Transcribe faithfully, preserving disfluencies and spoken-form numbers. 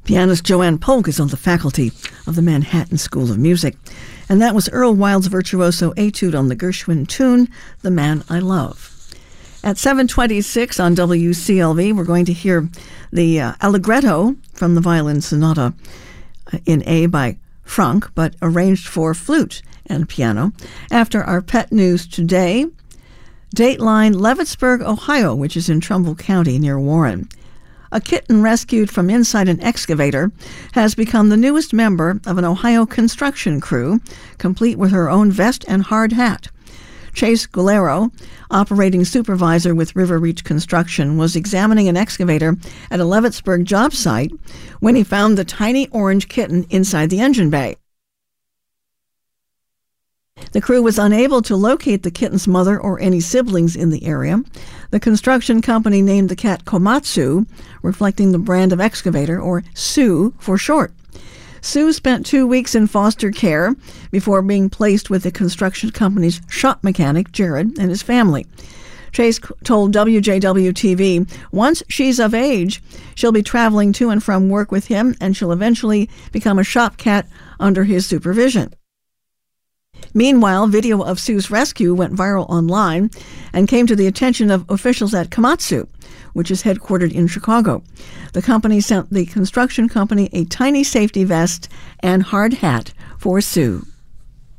Pianist Joanne Polk is on the faculty of the Manhattan School of Music. And that was Earl Wild's virtuoso etude on the Gershwin tune, The Man I Love. At seven twenty-six on W C L V, we're going to hear the uh, Allegretto from the Violin Sonata in A by Franck, but arranged for flute and piano. After our pet news today, Dateline Leavittsburg, Ohio, which is in Trumbull County near Warren. A kitten rescued from inside an excavator has become the newest member of an Ohio construction crew, complete with her own vest and hard hat. Chase Gulero, operating supervisor with River Reach Construction, was examining an excavator at a Leavittsburg job site when he found the tiny orange kitten inside the engine bay. The crew was unable to locate the kitten's mother or any siblings in the area. The construction company named the cat Komatsu, reflecting the brand of excavator, or Sue for short. Sue spent two weeks in foster care before being placed with the construction company's shop mechanic, Jared, and his family. Chase told W J W T V, once she's of age, she'll be traveling to and from work with him, and she'll eventually become a shop cat under his supervision. Meanwhile, video of Sue's rescue went viral online and came to the attention of officials at Komatsu, which is headquartered in Chicago. The company sent the construction company a tiny safety vest and hard hat for Sue.